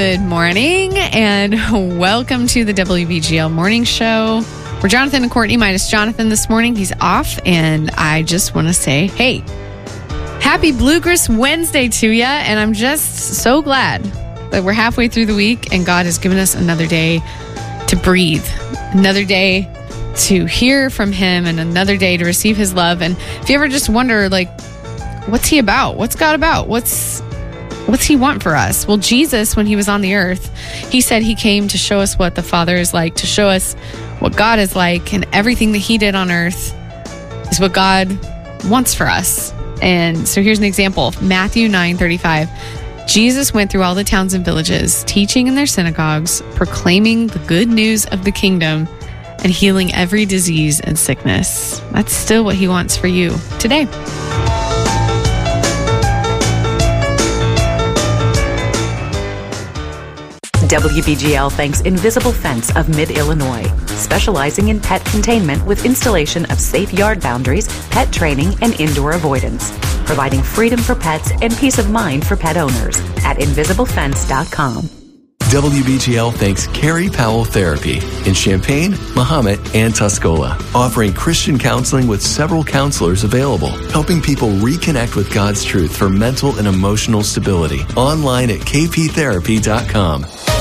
Good morning and welcome to the WBGL Morning Show. We're Jonathan and Courtney minus Jonathan this morning. He's off, and I just want to say, hey, happy Bluegrass Wednesday to you. And I'm just so glad that we're halfway through the week and God has given us another day to breathe, another day to hear from Him, and another day to receive His love. And if you ever just wonder, like, what's He about? What's God about? What's He want for us? Well, Jesus, when He was on the earth, He said He came to show us what the Father is like, to show us what God is like, and everything that He did on earth is what God wants for us. And so here's an example. Matthew 9:35. Jesus went through all the towns and villages, teaching in their synagogues, proclaiming the good news of the kingdom, and healing every disease and sickness. That's still what He wants for you today. WBGL thanks Invisible Fence of Mid-Illinois, specializing in pet containment with installation of safe yard boundaries, pet training, and indoor avoidance, providing freedom for pets and peace of mind for pet owners at invisiblefence.com. WBGL thanks Carrie Powell Therapy in Champaign, Mahomet, and Tuscola, offering Christian counseling with several counselors available, helping people reconnect with God's truth for mental and emotional stability. Online at kptherapy.com.